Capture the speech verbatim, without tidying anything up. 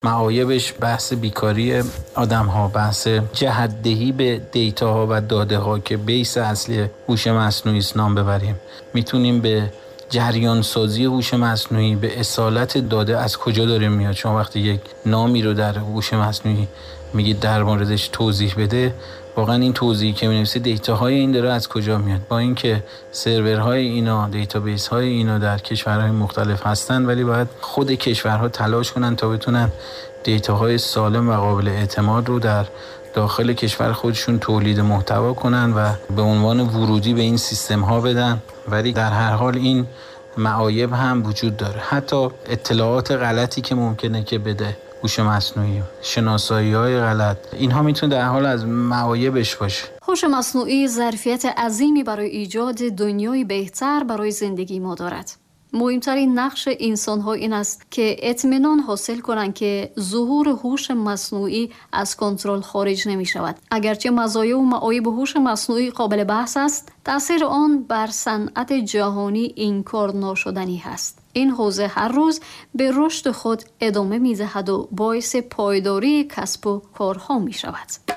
معایبش بحث بیکاری آدم ها، بحث جهت‌دهی به دیتا ها و داده ها که بیس اصلی هوش مصنوعی است نام ببریم. میتونیم به جریان سازی هوش مصنوعی، به اصالت داده از کجا داره میاد. شما وقتی یک نامی رو در هوش مصنوعی میگید در موردش توضیح بده، واقعا این توضیحی که می‌نویسه دیتاهای این داره از کجا میاد، با اینکه سرورهای اینا، دیتابیس های اینا در کشورهای مختلف هستن، ولی باید خود کشورها تلاش کنن تا بتونن دیتاهای سالم و قابل اعتماد رو در داخل کشور خودشون تولید محتوا کنن و به عنوان ورودی به این سیستم ها بدن. ولی در هر حال این معایب هم وجود داره، حتی اطلاعات غلطی که ممکنه که بده هوش مصنوعی، شناسایی‌های غلط، اینها میتونه در حال از معایبش باشه. هوش مصنوعی ظرفیت عظیمی برای ایجاد دنیای بهتر برای زندگی ما دارد. مهمترین نقش انسان‌ها این است که اطمینان حاصل کنند که ظهور هوش مصنوعی از کنترل خارج نمی‌شود. اگرچه مزایا و معایب هوش مصنوعی قابل بحث است، تأثیر آن بر صنعت جهانی انکار ناشدنی است. این حوزه هر روز به رشد خود ادامه می‌دهد و باعث پایداری کسب و کارها می‌شود.